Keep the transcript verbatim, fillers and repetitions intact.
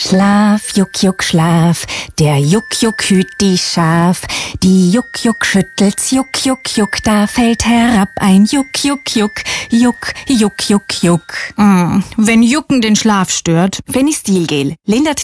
Schlaf, Juck, Juck, Schlaf, der Juck, Juck hüt die Schaf. Die Juck, Juck schüttelt's, Juck, Juck, Juck, da fällt herab ein Juck, Juck, Juck, Juck, Juck, Juck, Juck. Mm, wenn Jucken den Schlaf stört. Fenistilgel lindert